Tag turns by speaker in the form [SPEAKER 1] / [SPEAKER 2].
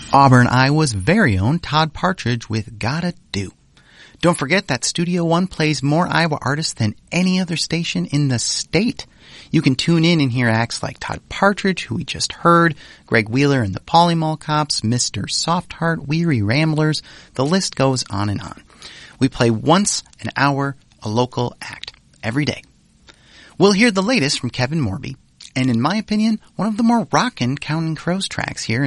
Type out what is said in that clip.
[SPEAKER 1] Auburn, Iowa's very own Todd Partridge with Gotta Do. Don't forget that Studio One plays more Iowa artists than any other station in the state. You can tune in and hear acts like Todd Partridge, who we just heard, Greg Wheeler and the Polymall Cops, Mr. Softheart, Weary Ramblers, the list goes on and on. We play once an hour, a local act, every day. We'll hear the latest from Kevin Morby, and in my opinion, one of the more rockin' Counting Crows tracks here